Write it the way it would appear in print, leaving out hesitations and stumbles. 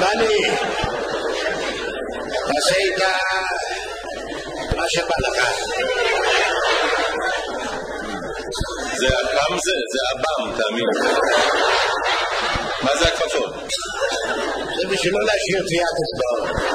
רני, תעשה איתה מה שבא לך. זה אב"ם זה אב"ם, תאמין. מה זה הכפפות? זה בשביל לא להשאיר טביעת אצבעות.